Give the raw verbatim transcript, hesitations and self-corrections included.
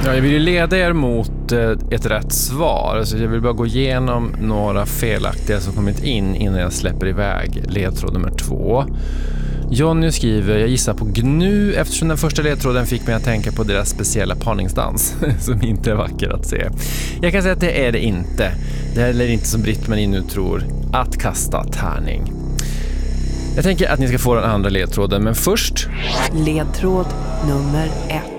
Ja, jag vill ju leda er mot ett rätt svar. Så jag vill bara gå igenom några felaktiga som kommit in innan jag släpper iväg ledtråd nummer två. Jonny skriver, jag gissar på gnu eftersom den första ledtråden fick mig att tänka på deras speciella parningsdans som inte är vacker att se. Jag kan säga att det är det inte. Det är heller inte som Britt-Marie nu tror, att kasta tärning. Jag tänker att ni ska få den andra ledtråden, men först... Ledtråd nummer ett.